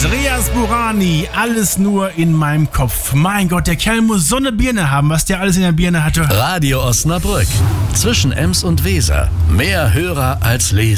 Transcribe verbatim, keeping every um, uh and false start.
Andreas Burani, alles nur in meinem Kopf. Mein Gott, der Kerl muss so eine Birne haben, was der alles in der Birne hatte. Radio Osnabrück. Zwischen Ems und Weser. Mehr Hörer als Leser.